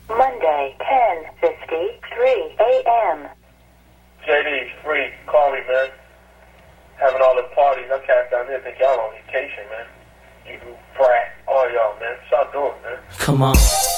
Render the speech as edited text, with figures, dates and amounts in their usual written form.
Monday, 10:53 a.m. JD's free. Call me, man. Having all the parties. I cats down there think y'all on vacation, man. You frat. All y'all, man. Stop doing, man. Come on.